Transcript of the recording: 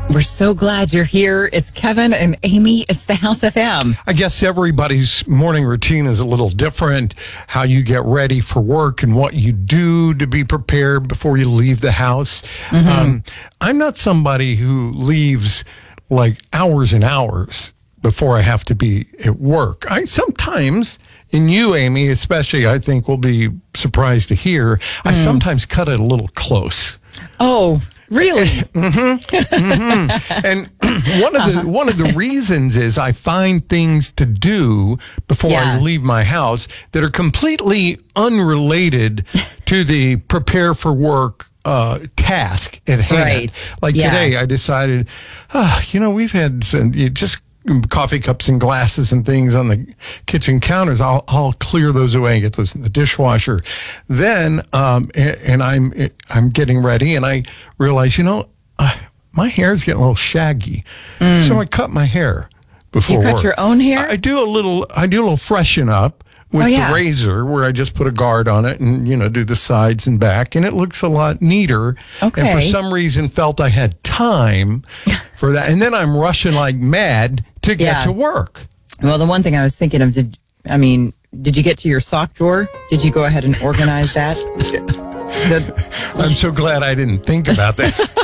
We're so glad you're here. It's Kevin and Amy. It's the House FM. I guess everybody's morning routine is a little different. How you get ready for work and what you do to be prepared before you leave the house. I'm not somebody who leaves like hours and hours before I have to be at work. I sometimes, and you, Amy, especially, I think will be surprised to hear, I sometimes cut it a little close. Oh, really? And one of the reasons is I find things to do before I leave my house that are completely unrelated to the prepare for work task at hand. Right. Like today, I decided, we've had just coffee cups and glasses and things on the kitchen counters. I'll clear those away and get those in the dishwasher. Then, and I'm getting ready, and I realize, my hair is getting a little shaggy, so I cut my hair before You cut work. your own hair? I do a little freshen up with the razor, where I just put a guard on it and, do the sides and back, and it looks a lot neater. Okay. And for some reason felt I had time for that. And then I'm rushing like mad to get to work. Well, the one thing I was thinking of, did you get to your sock drawer? Did you go ahead and organize that? I'm so glad I didn't think about that.